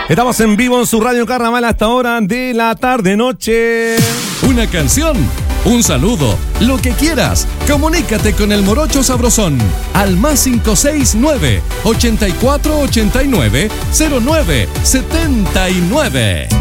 Estamos en vivo en su Radio Carnaval hasta hora de la tarde-noche. Una canción, un saludo, lo que quieras. Comunícate con el Morocho Sabrosón al más 569 8489 0979.